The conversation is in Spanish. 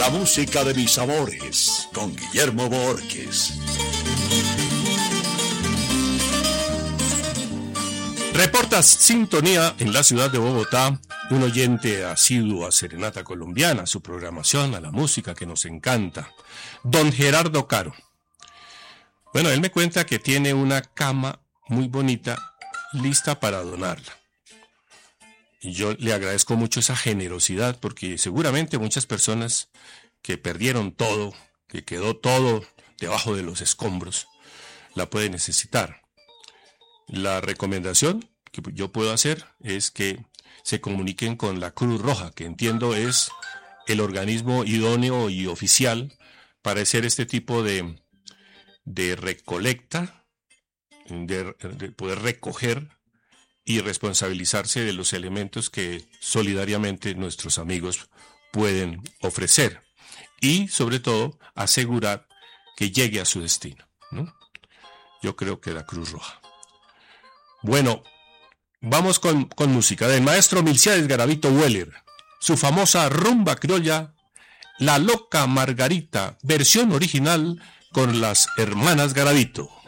La música de mis amores, con Guillermo Borges. Reportas sintonía en la ciudad de Bogotá, un oyente asiduo a Serenata Colombiana, a su programación, a la música que nos encanta, don Gerardo Caro. Bueno, él me cuenta que tiene una cama muy bonita, lista para donarla. Y yo le agradezco mucho esa generosidad, porque seguramente muchas personas que perdieron todo, que quedó todo debajo de los escombros, la pueden necesitar. La recomendación que yo puedo hacer es que se comuniquen con la Cruz Roja, que entiendo es el organismo idóneo y oficial para hacer este tipo de recolecta, de poder recoger y responsabilizarse de los elementos que solidariamente nuestros amigos pueden ofrecer y sobre todo asegurar que llegue a su destino, ¿no? Yo creo que la Cruz Roja. Bueno, vamos con música del maestro Milcíades Garavito Weller, su famosa rumba criolla La Loca Margarita, versión original con las hermanas Garavito.